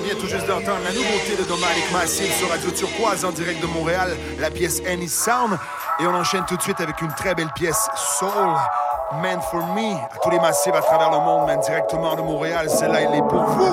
vient tout juste d'entendre la nouveauté de Dominic Massive sur Radio Turquoise en direct de Montréal, la pièce Any Sound. Et on enchaîne tout de suite avec une très belle pièce Soul, Man for Me. À tous les massifs à travers le monde, man, directement de Montréal, celle-là, elle est pour vous.